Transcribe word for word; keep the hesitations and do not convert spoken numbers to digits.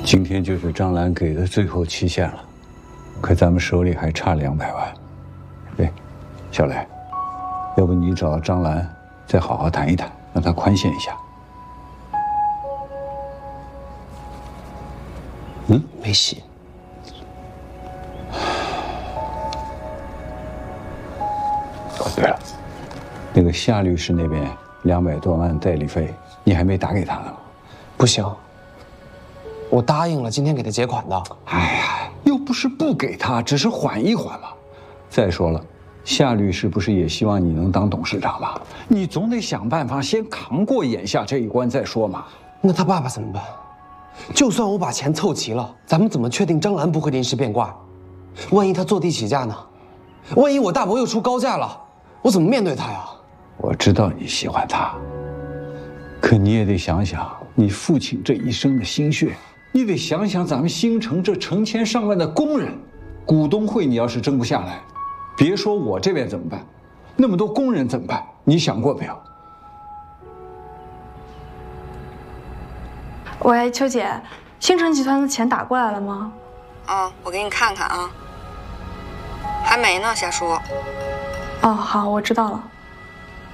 今天就是张兰给的最后期限了，可咱们手里还差两百万。哎，小雷，要不你找张兰再好好谈一谈，让她宽限一下。嗯， 没戏。 哦，对了，那个夏律师那边两百多万代理费，你还没打给他呢吗？ 不行。 我答应了今天给他结款的。 哎呀，又不是不给他，只是缓一缓嘛。再说了，夏律师不是也希望你能当董事长吗？你总得想办法先扛过眼下这一关再说嘛。 那他爸爸怎么办？就算我把钱凑齐了，咱们怎么确定张兰不会临时变卦？万一他坐地起价呢？万一我大伯又出高价了，我怎么面对他呀？ 我知道你喜欢他，可你也得想想你父亲这一生的心血。 你得想想咱们新城这成千上万的工人，股东会你要是争不下来，别说我这边怎么办，那么多工人怎么办？你想过没有？ 喂，秋姐，星城集团的钱打过来了吗？ 哦，我给你看看啊。还没呢，夏叔。 哦，好，我知道了。